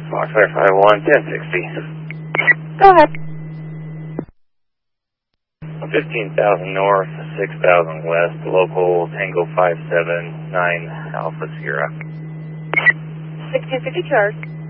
Foxfire 51, 1060. Go ahead. 15,000 north, 6,000 west, local Tango 579 Alpha Sierra. 1650 charge.